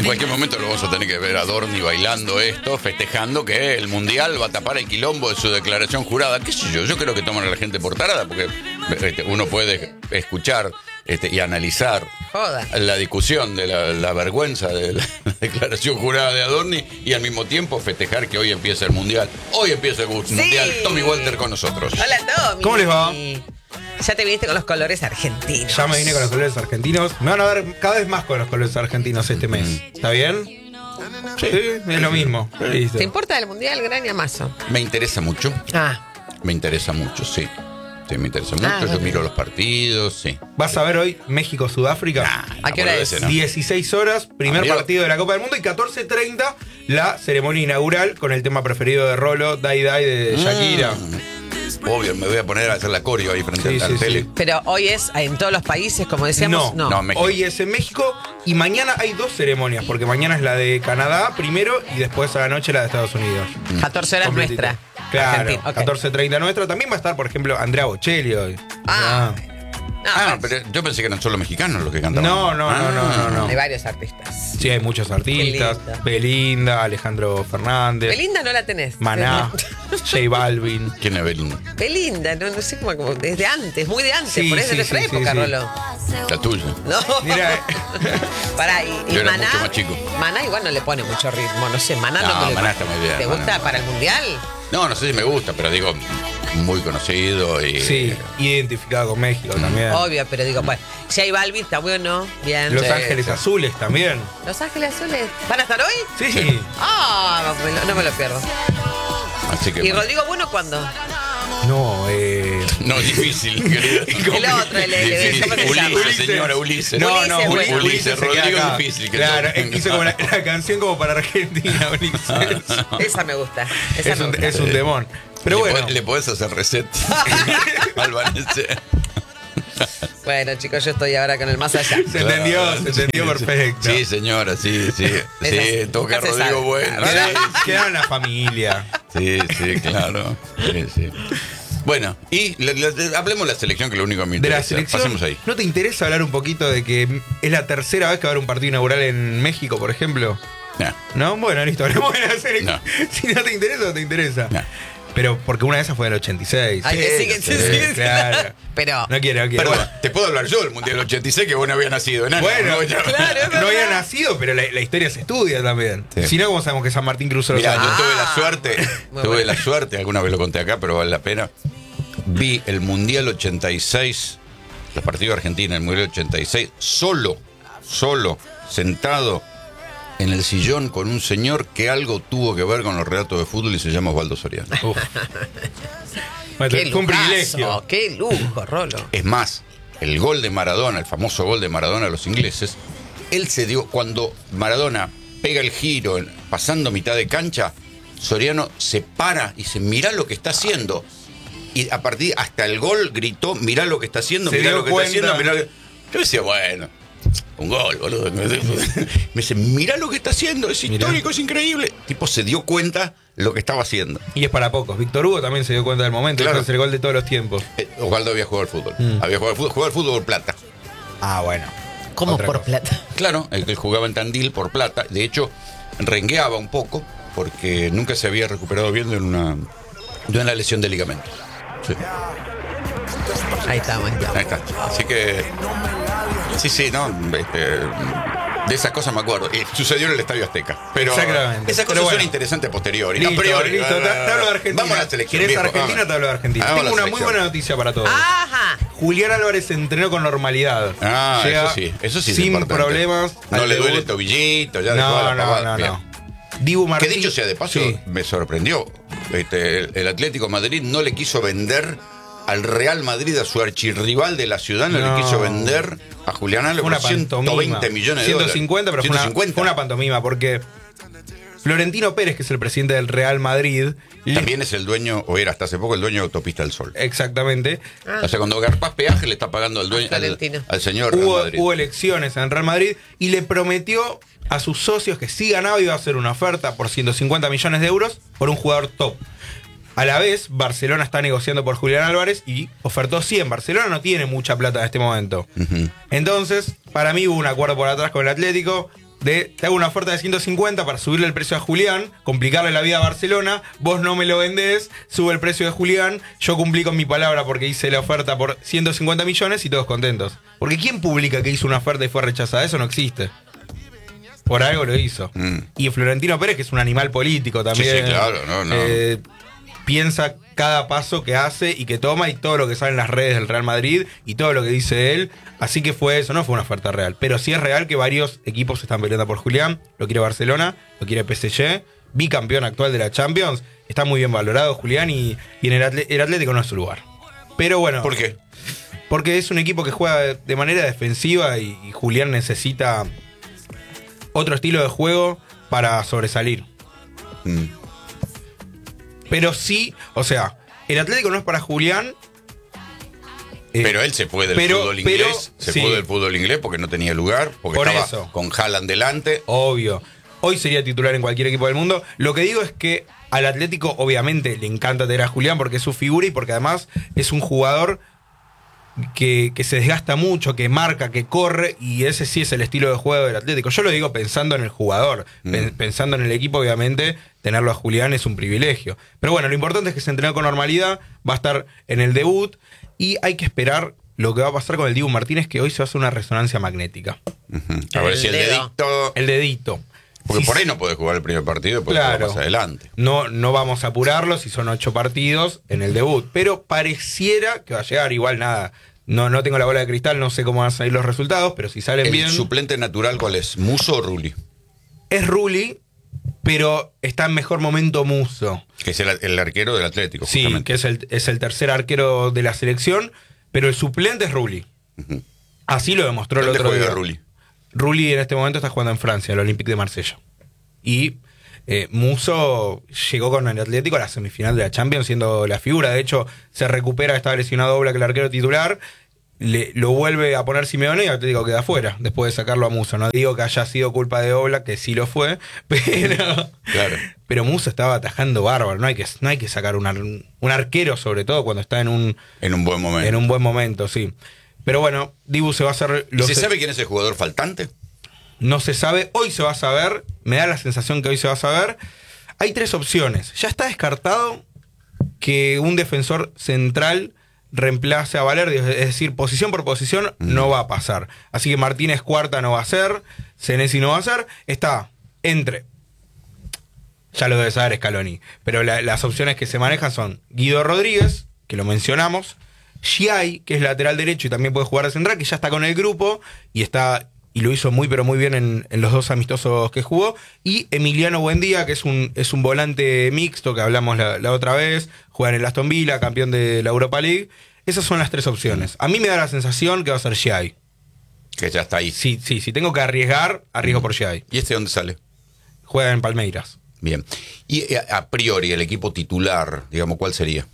cualquier momento lo vamos a tener que ver a Adorni bailando esto, festejando que el Mundial va a tapar el quilombo de su declaración jurada. ¿Qué sé yo? Yo creo que toman a la gente por tarada, porque uno puede escuchar y analizar la discusión de la vergüenza de la declaración jurada de Adorni y al mismo tiempo festejar que hoy empieza el Mundial. Hoy empieza el Mundial. Tommy Walter con nosotros. Hola, Tommy. ¿Cómo les va? Ya te viniste con los colores argentinos. Ya me vine con los colores argentinos. Me van a ver cada vez más con los colores argentinos este mes. ¿Está bien? Sí, es lo mismo. Listo. ¿Te importa el Mundial, Gran y Amazo? Me interesa mucho. Me interesa mucho, sí. Sí, me interesa mucho. Yo miro los partidos, sí. ¿Vas a ver hoy México-Sudáfrica? ¿A qué hora es? ¿No? 16 horas, primer partido de la Copa del Mundo, y 14:30 la ceremonia inaugural con el tema preferido de Rolo, Dai Dai de Shakira. Obvio, me voy a poner a hacer la coreo ahí frente al tele. Sí. Pero hoy es en todos los países, como decíamos. No, México. Hoy es en México y mañana hay dos ceremonias, porque mañana es la de Canadá primero y después a la noche la de Estados Unidos. 14 horas Completito. nuestra. Claro, Argentina. Okay. 14:30 nuestra. También va a estar, por ejemplo, Andrea Bocelli hoy. Pero yo pensé que eran solo mexicanos los que cantaban. No. Hay varios artistas. Sí, hay muchos artistas. Qué linda. Belinda, Alejandro Fernández. Belinda no la tenés. Maná, J Balvin. ¿Quién es Belinda? Belinda, no sé cómo desde antes, muy de antes, Sí, por eso sí, de nuestra sí, época, sí. Rolo. La tuya. No. Mira, Pará, y Yo era Maná. mucho más chico. Maná igual no le pone mucho ritmo, no sé, Maná No, no, Maná está muy bien, ¿Te Maná. gusta para el Mundial? No sé si me gusta, pero digo, muy conocido y... sí, identificado con México también. Obvio, pero digo, bueno, J Balvin está bueno, bien. Los Sí, Ángeles sí. Azules también. Los Ángeles Azules, ¿van a estar hoy? Sí. No me lo pierdo. Así que... ¿Y Rodrigo Bueno cuándo? No, No, difícil, querido. El otro, Difícil. ¿cómo se llama? Ulises, señora, Ulises. Ulises, bueno. Rodrigo acá. es difícil. Claro, hizo como la canción como para Argentina, Ulises. Esa me gusta. Es un demon. Pero bueno. Le podés hacer reset al Vanessa. Bueno, chicos, yo estoy ahora con el más allá. Se entendió perfecto. Sí, señora, sí. Sí, toca Ya se Rodrigo sabe. Bueno. Queda en la familia. Sí, claro. Sí. Bueno, y hablemos de la selección, que es lo único que me De la interesa. selección, Pasemos ahí. ¿no te interesa hablar un poquito de que es la tercera vez que va a haber un partido inaugural en México, por ejemplo? Nah. ¿No? Bueno, listo, hablemos de la selección. No. Si no te interesa, no te interesa. No. Pero porque una de esas fue en el 86. Ay, que sí. Claro. Pero. No quiero. Pero Bueno, te puedo hablar yo del Mundial 86, que vos no habías nacido. claro, no había nacido, pero la historia se estudia también. Sí. Si no, ¿cómo sabemos que San Martín cruzó los Mirá, Andes? yo tuve la suerte, muy bueno. alguna vez lo conté acá, pero vale la pena. Vi el Mundial 86, los partidos de Argentina, el Mundial 86, solo, sentado en el sillón con un señor que algo tuvo que ver con los relatos de fútbol y se llama Osvaldo Soriano. Uf. Bueno, Qué fue un lujazo, privilegio. qué lujo, Rolo. Es más, el gol de Maradona, el famoso gol de Maradona a los ingleses, él se dio, cuando Maradona pega el giro pasando mitad de cancha, Soriano se para y dice, mirá lo que está haciendo. Y a partir, hasta el gol gritó, mirá lo que está haciendo, Se mirá dio lo que cuenta. está haciendo, mirá lo que... Yo decía, bueno, un gol, boludo. Me dice, mirá lo que está haciendo, es histórico, es increíble. El tipo se dio cuenta lo que estaba haciendo. Y es para pocos. Víctor Hugo también se dio cuenta del momento. Claro. Es el gol de todos los tiempos. Osvaldo había jugado al fútbol. Había jugado al fútbol por plata. Ah, bueno. ¿Cómo Otra por cosa. plata? Claro, él jugaba en Tandil por plata. De hecho, rengueaba un poco porque nunca se había recuperado bien de una lesión de ligamento. Sí, Ahí estamos. ahí está. Así que... Sí, no. De esas cosas me acuerdo. Sucedió en el Estadio Azteca. Pero Exactamente. esas cosas Pero bueno. son interesantes a posteriori. Listo, a priori. listo. Te hablo de Argentina. Vamos a la selección. ¿Querés viejo? Argentina? Te hablo de Argentina. Vamos a Tengo la una muy selección. buena noticia para todos. Ajá. Julián Álvarez entrenó con normalidad. Llega Eso sí. es sin importante. problemas. No al le duele debut. el tobillito, ya de toda la pavada. Bien. Dibu Que Martín. dicho sea de paso, Sí. me sorprendió. El Atlético de Madrid no le quiso vender al Real Madrid, a su archirrival de la ciudad, no le quiso vender a Julián Fue Álvarez una por pantomima. 120 millones de dólares. 150, pero 150. fue una pantomima, porque Florentino Pérez, que es el presidente del Real Madrid, También es el dueño, o era hasta hace poco el dueño de Autopista del Sol. exactamente, O sea, cuando garpas peaje le está pagando al dueño, Florentino. al señor Real Madrid. hubo elecciones en Real Madrid y le prometió a sus socios que si ganaba iba a hacer una oferta por 150 millones de euros por un jugador top. A la vez, Barcelona está negociando por Julián Álvarez y ofertó 100. Barcelona no tiene mucha plata en este momento. Ujú. Entonces, para mí hubo un acuerdo por atrás con el Atlético. te hago una oferta de 150 para subirle el precio a Julián, complicarle la vida a Barcelona, vos no me lo vendés, sube el precio de Julián, yo cumplí con mi palabra porque hice la oferta por 150 millones y todos contentos. Porque ¿quién publica que hizo una oferta y fue rechazada? Eso no existe. Por algo lo hizo. Y Florentino Pérez, que es un animal político también. Sí, claro, no. Piensa cada paso que hace y que toma y todo lo que sale en las redes del Real Madrid y todo lo que dice él. Así que fue eso, no fue una oferta real. Pero sí es real que varios equipos están peleando por Julián. Lo quiere Barcelona, lo quiere PSG, bicampeón actual de la Champions. Está muy bien valorado Julián y en el Atlético no es su lugar. Pero bueno. ¿Por qué? Porque es un equipo que juega de manera defensiva y Julián necesita otro estilo de juego para sobresalir. Pero sí, o sea, el Atlético no es para Julián. Pero él se fue del fútbol inglés. Se fue del fútbol inglés porque no tenía lugar. Porque por estaba eso, con Haaland delante. Obvio. Hoy sería titular en cualquier equipo del mundo. Lo que digo es que al Atlético obviamente le encanta tener a Julián porque es su figura y porque además es un jugador que se desgasta mucho, que marca, que corre, y ese sí es el estilo de juego del Atlético. Yo lo digo pensando en el jugador, pensando en el equipo, obviamente, tenerlo a Julián es un privilegio. Pero bueno, lo importante es que se entrenó con normalidad, va a estar en el debut, y hay que esperar lo que va a pasar con el Dibu Martínez, que hoy se va a hacer una resonancia magnética. A ver si el dedito... El dedito. Porque Sí, por ahí no podés jugar el primer partido, porque claro, más adelante. No vamos a apurarlo si son 8 partidos en el debut. Pero pareciera que va a llegar igual nada. No tengo la bola de cristal, no sé cómo van a salir los resultados, pero si salen bien. ¿El suplente natural cuál es? ¿Muso o Rulli? Es Rulli, pero está en mejor momento Muso. Que es el arquero del Atlético, Sí, justamente. que es el tercer arquero de la selección, pero el suplente es Rulli. Así lo demostró el ¿Dónde otro juega día. Rulli? Rulli en este momento está jugando en Francia, el Olympique de Marsella. Y Muso llegó con el Atlético a la semifinal de la Champions siendo la figura. De hecho, se recupera, estaba lesionado Oblak, el arquero titular. Lo vuelve a poner Simeone y el Atlético queda fuera después de sacarlo a Muso. No digo que haya sido culpa de Oblak, que sí lo fue, pero, Claro. pero Muso estaba atajando bárbaro. No hay que sacar un arquero, sobre todo cuando está en un buen momento. en un buen momento, sí. Pero bueno, Dibu se va a hacer... ¿Y se sabe quién es el jugador faltante? No se sabe, hoy se va a saber, me da la sensación que hoy se va a saber. Hay 3 opciones. Ya está descartado que un defensor central reemplace a Valerdi, es decir, posición por posición no va a pasar. Así que Martínez Cuarta no va a ser, Senesi no va a ser, está entre, ya lo debe saber Scaloni, pero las opciones que se manejan son Guido Rodríguez, que lo mencionamos, Giai, que es lateral derecho y también puede jugar de central, que ya está con el grupo y lo hizo muy pero muy bien en los 2 amistosos que jugó, y Emiliano Buendía, que es un volante mixto que hablamos la otra vez, juega en el Aston Villa, campeón de la Europa League. Esas son las 3 opciones. A mí me da la sensación que va a ser Giai. Que ya está ahí. Sí, si tengo que arriesgar, arriesgo por Giai. ¿Y este dónde sale? Juega en Palmeiras. Bien. Y a priori, el equipo titular, digamos, ¿cuál sería?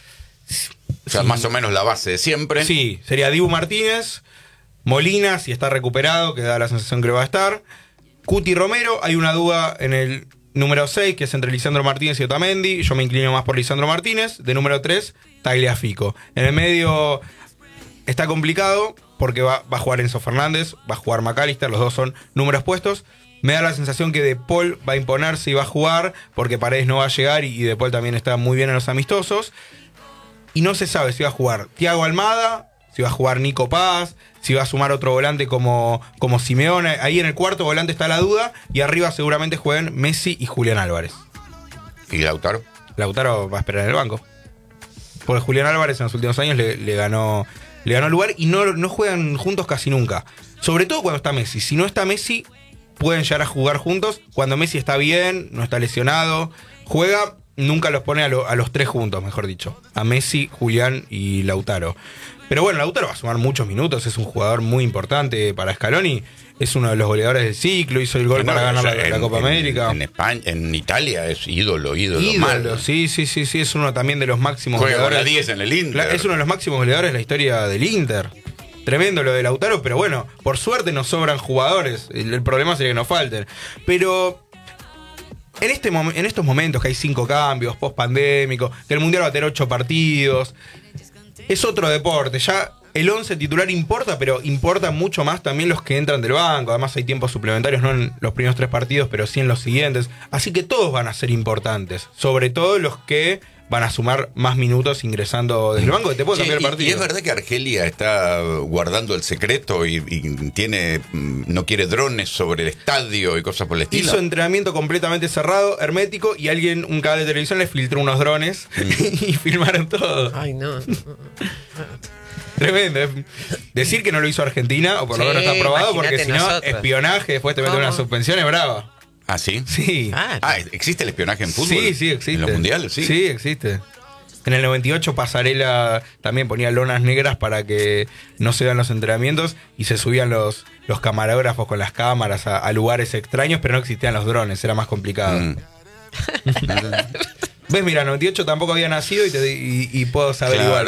O sea, más o menos la base de siempre. Sí, sería Dibu Martínez, Molina, si está recuperado, que da la sensación que va a estar. Cuti Romero, hay una duda en el número 6, que es entre Lisandro Martínez y Otamendi. Yo me inclino más por Lisandro Martínez. De número 3, Tagliafico. En el medio está complicado porque va a jugar Enzo Fernández, va a jugar McAllister, los dos son números puestos. Me da la sensación que De Paul va a imponerse y va a jugar porque Paredes no va a llegar y De Paul también está muy bien en los amistosos. Y no se sabe si va a jugar Thiago Almada, si va a jugar Nico Paz, si va a sumar otro volante como Simeone. Ahí en el cuarto volante está la duda. Y arriba seguramente jueguen Messi y Julián Álvarez. ¿Y Lautaro? Lautaro va a esperar en el banco. Porque Julián Álvarez en los últimos años le ganó lugar y no juegan juntos casi nunca. Sobre todo cuando está Messi. Si no está Messi, pueden llegar a jugar juntos. Cuando Messi está bien, no está lesionado, juega... Nunca los pone a los 3 juntos, mejor dicho. A Messi, Julián y Lautaro. Pero bueno, Lautaro va a sumar muchos minutos. Es un jugador muy importante para Scaloni. Es uno de los goleadores del ciclo. Hizo el gol para ganar la Copa América. En España, en Italia es ídolo mal. Sí. Es uno también de los máximos Juega goleadores. con la 10 en el Inter. Es uno de los máximos goleadores de la historia del Inter. Tremendo lo de Lautaro, pero bueno, por suerte nos sobran jugadores. El problema sería que nos falten. Pero... En estos momentos que hay 5 cambios, post pandémico, que el Mundial va a tener 8 partidos, es otro deporte. Ya el 11 titular importa, pero importa mucho más también los que entran del banco. Además hay tiempos suplementarios, no en los primeros 3 partidos, pero sí en los siguientes. Así que todos van a ser importantes. Sobre todo los que van a sumar más minutos ingresando desde el banco, que te puede cambiar el partido. Y es verdad que Argelia está guardando el secreto y no quiere drones sobre el estadio y cosas por el estilo. Hizo entrenamiento completamente cerrado, hermético, y un canal de televisión le filtró unos drones y filmaron todo. Ay, no. Tremendo. Decir que no lo hizo Argentina, o por lo menos está aprobado, porque si no, espionaje, después te meten una suspensión, es brava. ¿Ah, sí? Sí. ¿Existe el espionaje en fútbol? Sí, existe. ¿En los mundiales? Sí. Sí, existe. En el 98 Pasarela también ponía lonas negras para que no se vean los entrenamientos y se subían los camarógrafos con las cámaras a lugares extraños, pero no existían los drones, era más complicado. ¿Ves? Mira, 98 tampoco había nacido y puedo saber igual.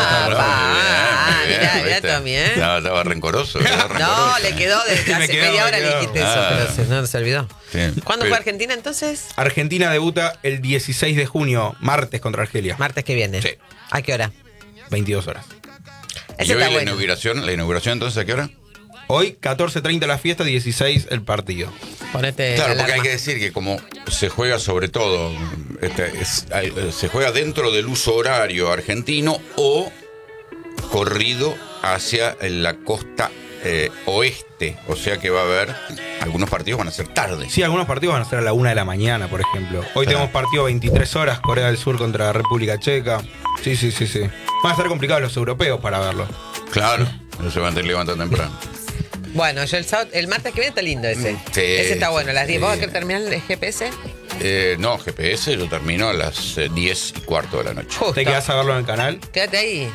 Mira también. Estaba rencoroso. No, le quedó desde hace media hora le dijiste eso, pero no se olvidó. Sí. ¿Cuándo fue Argentina entonces? Argentina debuta el 16 de junio, martes contra Argelia. Martes que viene. Sí. ¿A qué hora? 22 horas. ¿Y hoy la inauguración entonces a qué hora? Hoy, 14:30 la fiesta, 16 el partido. Ponete claro, alarma. porque hay que decir que como se juega sobre todo, se juega dentro del uso horario argentino o corrido hacia la costa oeste, o sea que va a haber, algunos partidos van a ser tarde. Sí, algunos partidos van a ser a la 1 de la mañana, por ejemplo. Hoy tenemos partido 23 horas, Corea del Sur contra República Checa. Sí. Van a estar complicados los europeos para verlo. Claro, no se van a levantar temprano. Bueno, yo el martes que viene está lindo ese. Sí, ese está bueno, a las 10. Sí. ¿Vos a qué terminar el GPS? No, GPS yo termino a las 10:15 de la noche. Justo. ¿Te quedás a verlo en el canal? Quédate ahí.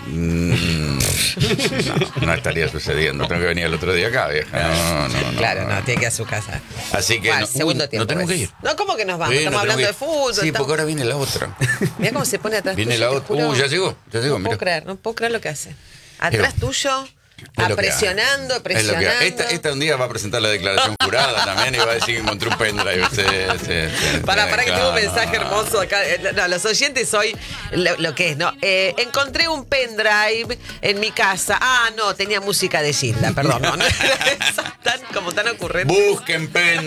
No estaría sucediendo. Tengo que venir el otro día acá, vieja. No. Claro, no, tiene que ir a su casa. Así que Bueno, segundo tiempo. no tenemos que ir. No, ¿cómo que nos vamos? Estamos hablando de fútbol. Sí, porque ahora viene la otra. Mira cómo se pone atrás Viene tuyo. la otra. Ya llegó, No puedo creer lo que hace. Atrás tuyo, Es lo que presionando. Es lo que esta un día va a presentar la declaración jurada también y va a decir que encontré un pendrive. Para que tengo un claro. mensaje hermoso acá. No, los oyentes hoy, lo que es, ¿no? Encontré un pendrive en mi casa. No, tenía música de Gilda, perdón. No tan ocurrente. Busquen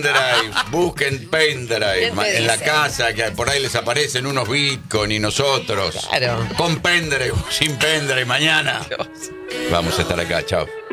pendrive en la casa, que por ahí les aparecen unos bitcoin y nosotros. Claro. Con pendrive, sin pendrive, mañana. Vamos a estar acá, chao.